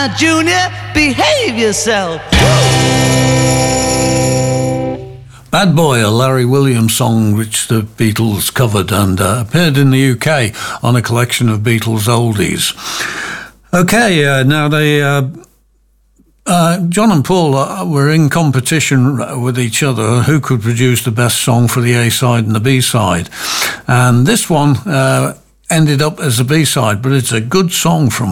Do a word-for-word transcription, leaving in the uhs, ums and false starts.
Now, Junior, behave yourself. Bad Boy, a Larry Williams song which the Beatles covered and uh, appeared in the U K on a collection of Beatles oldies. Okay, uh, now they... Uh, Uh, John and Paul uh, were in competition with each other who could produce the best song for the A-side and the B-side. And this one uh, ended up as a B-side, but it's a good song from